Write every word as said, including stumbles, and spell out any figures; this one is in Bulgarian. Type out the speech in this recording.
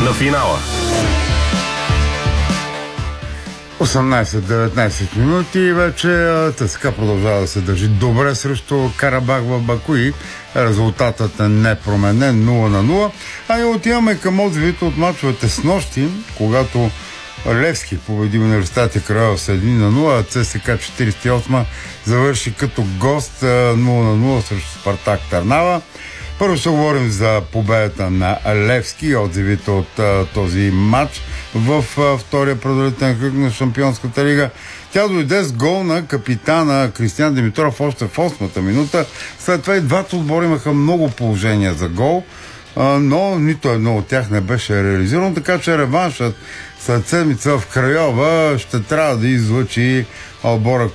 на финала. осемнайсет-деветнайсет минути и вече ЦСКА продължава да се държи добре срещу Карабах в Баку и резултатът е непроменен нула на нула. А и отиваме към отзивите от мачовете с нощи, когато Левски победи Университет Крайова с едно на нула, а ЦСКА четирийсет и осма завърши като гост нула на нула срещу Спартак Търнава. Първо ще говорим за победата на Левски и отзивите от а, този матч в а, втория предварителен кръг на Шампионската лига. Тя дойде с гол на капитана Кристиан Димитров още в осмата минута. След това и двата отбора имаха много положения за гол, а, но нито едно от тях не беше реализирано, така че реваншът след седмица в Крайова ще трябва да излъчи отбора,